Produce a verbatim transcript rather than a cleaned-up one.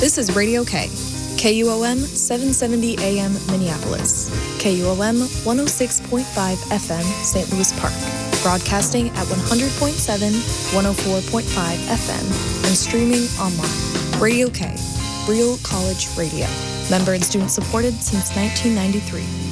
This is Radio K, K U O M seven seventy A M Minneapolis, K U O M one oh six point five F M Saint Louis Park, broadcasting at one hundred point seven, one oh four point five F M, and streaming online. Radio K, real college radio. Member and student supported since nineteen ninety-three.